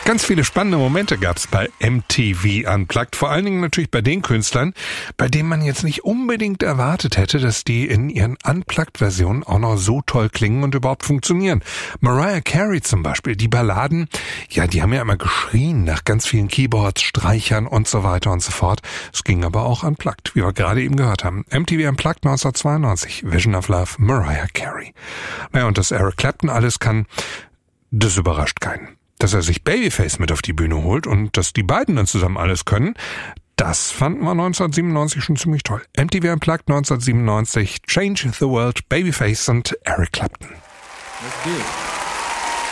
Ganz viele spannende Momente gab's bei MTV Unplugged, vor allen Dingen natürlich bei den Künstlern, bei denen man jetzt nicht unbedingt erwartet hätte, dass die in ihren Unplugged-Versionen auch noch so toll klingen und überhaupt funktionieren. Mariah Carey zum Beispiel, die Balladen, ja, die haben ja immer geschrien nach ganz vielen Keyboards, Streichern und so weiter und so fort. Es ging aber auch Unplugged, wie wir gerade eben gehört haben. MTV Unplugged 1992, Vision of Love, Mariah Carey. Naja, und dass Eric Clapton alles kann, das überrascht keinen. Dass er sich Babyface mit auf die Bühne holt und dass die beiden dann zusammen alles können, das fanden wir 1997 schon ziemlich toll. MTV Unplugged 1997, Change the World, Babyface und Eric Clapton. Let's do it.